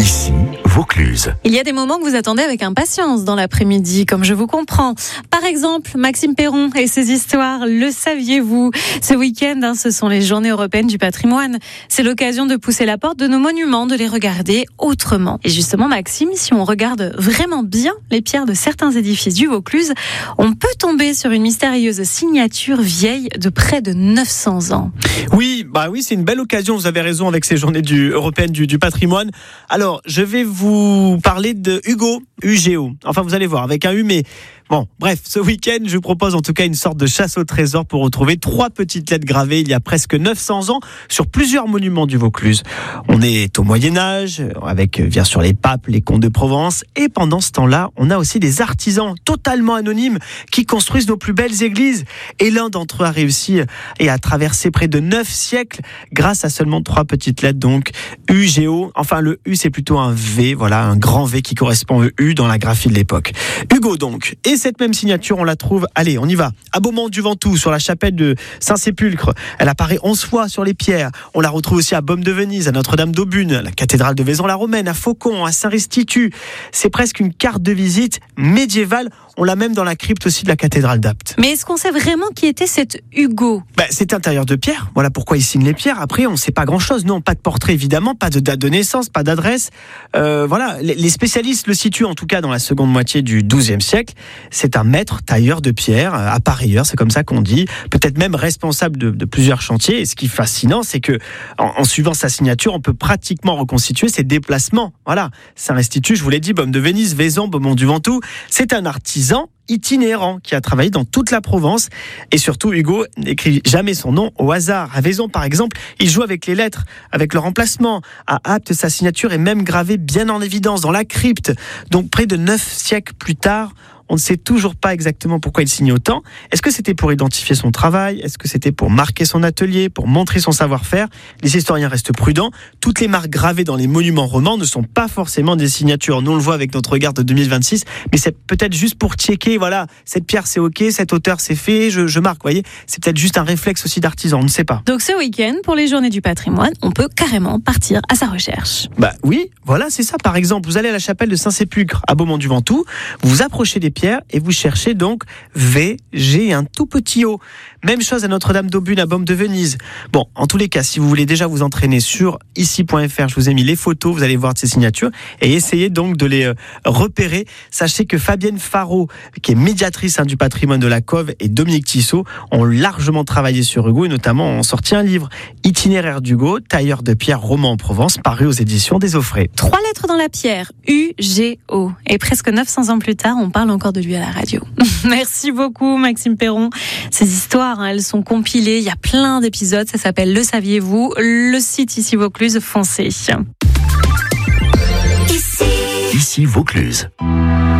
Ici, Vaucluse. Il y a des moments que vous attendez avec impatience dans l'après-midi, comme je vous comprends. Par exemple, Maxime Perron et ses histoires, le saviez-vous ? Ce week-end, ce sont les Journées européennes du patrimoine. C'est l'occasion de pousser la porte de nos monuments, de les regarder autrement. Et justement, Maxime, si on regarde vraiment bien les pierres de certains édifices du Vaucluse, on peut tomber sur une mystérieuse signature vieille de près de 900 ans. Oui, c'est une belle occasion, vous avez raison, avec ces Journées européennes du patrimoine. Alors, je vais vous parler de Hugo, UGO. Enfin, vous allez voir, avec un U, mais bon, bref, ce week-end, je vous propose en tout cas une sorte de chasse au trésor pour retrouver 3 petites lettres gravées il y a presque 900 ans sur plusieurs monuments du Vaucluse. On est au Moyen-Âge, avec bien sûr les papes, les comtes de Provence, et pendant ce temps-là, on a aussi des artisans totalement anonymes qui construisent nos plus belles églises. Et l'un d'entre eux a réussi et a traversé près de 9 siècles grâce à seulement 3 petites lettres, donc UGO. Enfin, le U, c'est plutôt un V, voilà, un grand V qui correspond au U dans la graphie de l'époque. Hugo donc. Et cette même signature, on la trouve, allez, on y va, à Beaumont-du-Ventoux, sur la chapelle de Saint-Sépulcre. Elle apparaît 11 fois sur les pierres. On la retrouve aussi à Baume de Venise, à Notre-Dame d'Aubune, à la cathédrale de Vaison-la-Romaine, à Faucon, à Saint-Restitut. C'est presque une carte de visite médiévale. On l'a même dans la crypte aussi de la cathédrale d'Apt. Mais est-ce qu'on sait vraiment qui était cet Hugo ? C'est intérieur de pierre. Voilà pourquoi il signe les pierres. Après, on ne sait pas grand-chose. Non, pas de portrait évidemment, pas de date de naissance, pas d'adresse. Voilà, les spécialistes le situent en tout cas dans la seconde moitié du XIIe siècle. C'est un maître tailleur de pierre, appareilleur, c'est comme ça qu'on dit. Peut-être même responsable de plusieurs chantiers. Et ce qui est fascinant, c'est que en suivant sa signature, on peut pratiquement reconstituer ses déplacements. Voilà, Saint-Restitut, je vous l'ai dit, Baume de Venise, Vaison, Beaumont-du-Ventoux. C'est un artisan itinérant qui a travaillé dans toute la Provence, et surtout Hugo n'écrit jamais son nom au hasard. À Vaison par exemple, il joue avec les lettres, avec leur emplacement. À Apt, sa signature est même gravée bien en évidence dans la crypte. Donc près de 9 siècles plus tard, on ne sait toujours pas exactement pourquoi il signe autant. Est-ce que c'était pour identifier son travail ? Est-ce que c'était pour marquer son atelier, pour montrer son savoir-faire ? Les historiens restent prudents. Toutes les marques gravées dans les monuments romans ne sont pas forcément des signatures. Nous, on le voit avec notre regard de 2026, mais c'est peut-être juste pour checker, voilà, cette pierre c'est ok, cette hauteur c'est fait, je marque, vous voyez. C'est peut-être juste un réflexe aussi d'artisan, on ne sait pas. Donc ce week-end, pour les Journées du patrimoine, on peut carrément partir à sa recherche. Oui, voilà, c'est ça. Par exemple, vous allez à la chapelle de Saint-Sépulcre, à Beaumont-du-Ventoux, vous vous approchez des pierres et vous cherchez donc V, G, un tout petit O. Même chose à Notre-Dame d'Aubune, à Baume de Venise. Bon, en tous les cas, si vous voulez déjà vous entraîner sur ici.fr, je vous ai mis les photos, vous allez voir de ces signatures et essayez donc de les repérer. Sachez que Fabienne Faro, qui est médiatrice du patrimoine de la Cove, et Dominique Tissot ont largement travaillé sur Hugo et notamment ont sorti un livre, Itinéraire d'Hugo, tailleur de pierre roman en Provence, paru aux éditions des Offrets. 3 lettres dans la pierre, UGO. Et presque 900 ans plus tard, on parle encore de lui à la radio. Merci beaucoup Maxime Perron. Ces histoires, elles sont compilées, il y a plein d'épisodes, ça s'appelle Le saviez-vous ? Le site ici Vaucluse, foncez. Ici Vaucluse.